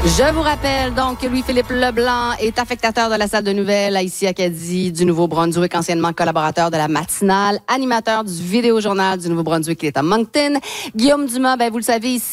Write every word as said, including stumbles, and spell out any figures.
Je vous rappelle donc que Louis-Philippe Leblanc est affectateur de la salle de nouvelles à ici Acadie du Nouveau-Brunswick, anciennement collaborateur de la matinale, animateur du Vidéojournal du Nouveau-Brunswick, il est à Moncton. Guillaume Dumas, ben vous le savez ici.